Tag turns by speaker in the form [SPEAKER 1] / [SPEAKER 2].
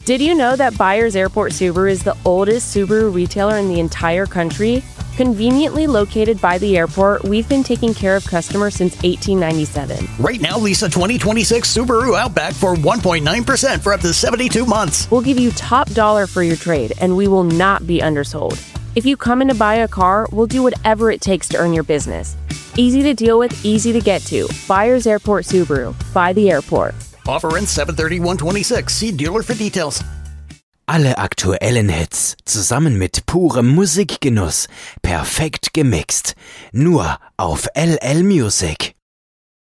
[SPEAKER 1] Did you know that Byers Airport Subaru is the oldest Subaru retailer in the entire country? Conveniently located by the airport, we've been taking care of customers since 1897.
[SPEAKER 2] Right now, lease a 2026 Subaru Outback for 1.9% for up to 72 months.
[SPEAKER 1] We'll give you top dollar for your trade, and we will not be undersold. If you come in to buy a car, we'll do whatever it takes to earn your business. Easy to deal with, easy to get to. Byers Airport Subaru. By the airport.
[SPEAKER 2] Offer ends 7/31/26. See dealer for details.
[SPEAKER 3] Alle aktuellen Hits zusammen mit purem Musikgenuss. Perfekt gemixt. Nur auf LL Music.